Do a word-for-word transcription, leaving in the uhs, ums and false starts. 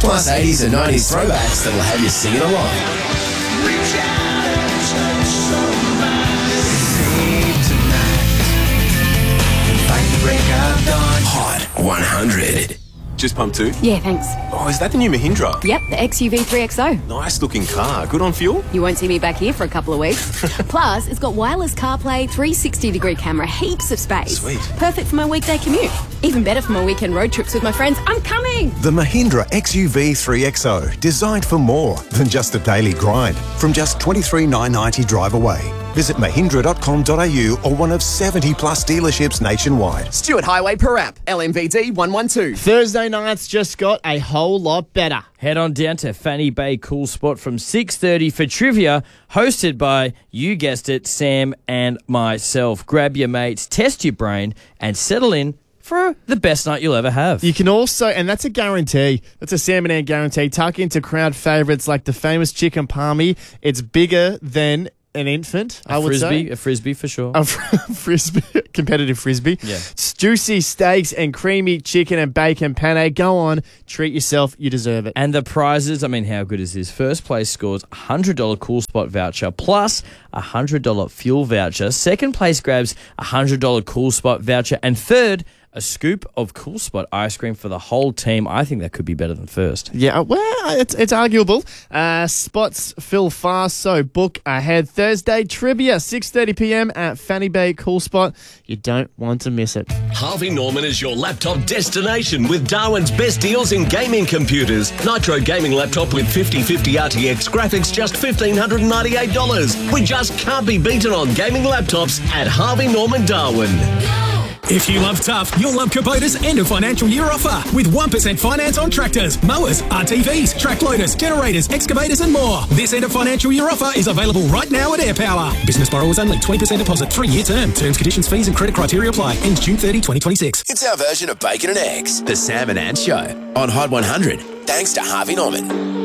plus eighties and nineties throwbacks that'll have you singing along. Reach out and touch somebody. Save tonight. Fight the break of dawn. Hot one hundred. Just pump two? Yeah, thanks. Oh, is that the new Mahindra? Yep, the X U V three X O. Nice looking car. Good on fuel? You won't see me back here for a couple of weeks. Plus, it's got wireless CarPlay, three sixty degree camera, heaps of space. Sweet. Perfect for my weekday commute. Even better for my weekend road trips with my friends. I'm coming! The Mahindra X U V three X O, designed for more than just a daily grind. From just twenty-three thousand nine hundred ninety drive away. Visit mahindra dot com dot a u or one of seventy plus dealerships nationwide. Stuart Highway per app, L M V D one one two. Thursday nights just got a whole lot better. Head on down to Fanny Bay Cool Spot from six thirty for trivia, hosted by, you guessed it, Sam and myself. Grab your mates, test your brain, and settle in for the best night you'll ever have. You can also, and that's a guarantee, that's a Sam and Ann guarantee, tuck into crowd favourites like the famous chicken palmy. It's bigger than an infant, A I would frisbee, say. a frisbee for sure. A fr- frisbee, competitive frisbee. Yeah. Juicy steaks and creamy chicken and bacon penne. Go on, treat yourself. You deserve it. And the prizes, I mean, how good is this? First place scores a one hundred dollars Cool Spot voucher plus a one hundred dollars fuel voucher. Second place grabs a one hundred dollars Cool Spot voucher. And third, a scoop of Cool Spot ice cream for the whole team. I think that could be better than first. Yeah, well, it's it's arguable. Uh, spots fill fast, so book ahead. Thursday trivia, six thirty p.m. at Fanny Bay Cool Spot. You don't want to miss it. Harvey Norman is your laptop destination with Darwin's best deals in gaming computers. Nitro gaming laptop with fifty fifty R T X graphics, just one thousand five hundred ninety-eight dollars. We just can't be beaten on gaming laptops at Harvey Norman Darwin. If you love tough, you'll love Kubota's end of financial year offer with one percent finance on tractors, mowers, R T Vs, track loaders, generators, excavators and more. This end of financial year offer is available right now at AirPower. Business borrowers only, twenty percent deposit, three-year term. Terms, conditions, fees and credit criteria apply. Ends June thirtieth, twenty twenty-six. It's our version of Bacon and Eggs. The Sam and Ann Show on Hot one hundred. Thanks to Harvey Norman.